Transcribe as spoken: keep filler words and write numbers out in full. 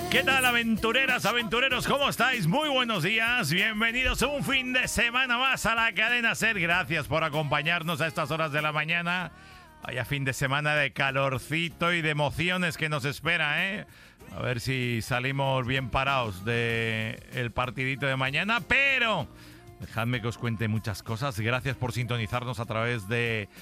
¿Qué tal, aventureras, aventureros? ¿Cómo estáis? Muy buenos días. Bienvenidos un fin de semana más a la cadena SER. Gracias por acompañarnos a estas horas de la mañana. Vaya fin de semana de calorcito y de emociones que nos espera, ¿eh? A ver si salimos bien parados del partidito de mañana, pero dejadme que os cuente muchas cosas. Gracias por sintonizarnos a través de